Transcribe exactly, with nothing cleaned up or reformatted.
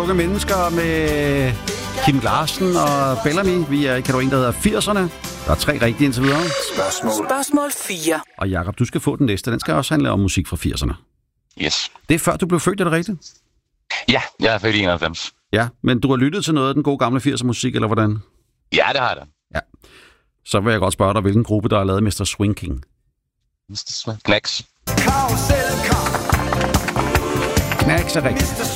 Unge mennesker med Kim Larsen og Bellamy. Vi er i kategorien, der hedder firserne. Der er tre rigtige indtil videre. Spørgsmål. Spørgsmål fire. Og Jakob, du skal få den næste. Den skal også handle om musik fra firserne. Yes. Det er før du blev født, er det rigtigt? Ja, jeg er født i enoghalvfems. Ja, men du har lyttet til noget af den gode gamle firser musik, eller hvordan? Ja, det har jeg da. Ja. Så vil jeg godt spørge dig, hvilken gruppe, der har lavet mister Swing King? mister Swing. Knacks. Knacks er rigtigt.